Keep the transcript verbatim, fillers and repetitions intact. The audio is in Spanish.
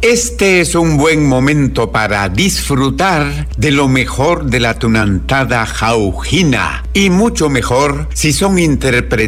Este es un buen momento para disfrutar de lo mejor de la tunantada jaujina y mucho mejor si son interpretados